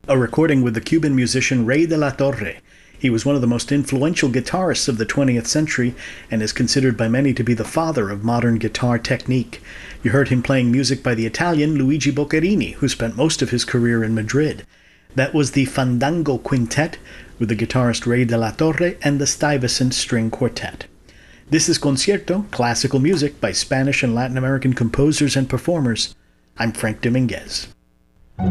a recording with the Cuban musician Rey de la Torre. He was one of the most influential guitarists of the 20th century and is considered by many to be the father of modern guitar technique. You heard him playing music by the Italian Luigi Boccherini, who spent most of his career in Madrid. That was the Fandango Quintet with the guitarist Rey de la Torre and the Stuyvesant String Quartet. This is Concierto, classical music by Spanish and Latin American composers and performers. I'm Frank Dominguez.